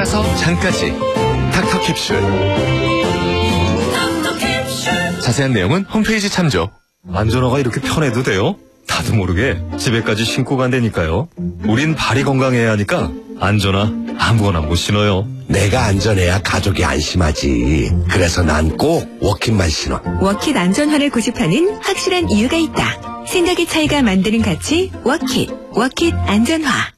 장에서 장까지 닥터캡슐. 자세한 내용은 홈페이지 참조. 안전화가 이렇게 편해도 돼요? 나도 모르게 집에까지 신고 간다니까요. 우린 발이 건강해야 하니까 안전화 아무거나 못 신어요. 내가 안전해야 가족이 안심하지. 그래서 난 꼭 워킷만 신어. 워킷 안전화를 고집하는 확실한 이유가 있다. 생각의 차이가 만드는 가치 워킷 안전화.